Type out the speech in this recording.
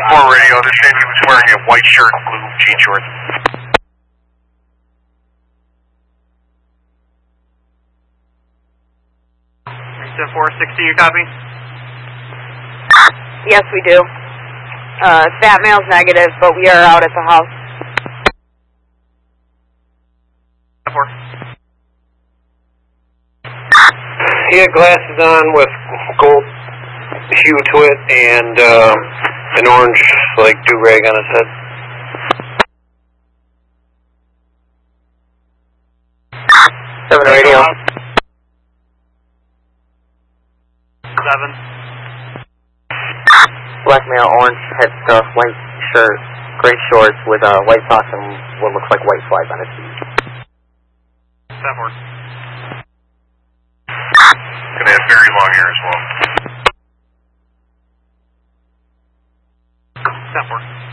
4 radio, this said he was wearing a white shirt and blue jean shorts. Reset 460, you copy? Yes, we do. Fat mail's negative, but we are out at the house. 4. He had glasses on with gold hue to it and an orange, like, do-rag on his head. 7 radio. 7. Black male, orange head scarf, white shirt, gray shorts with white socks and what looks like white slides on his feet. 7-4. Gonna have very long hair as well. 7-4.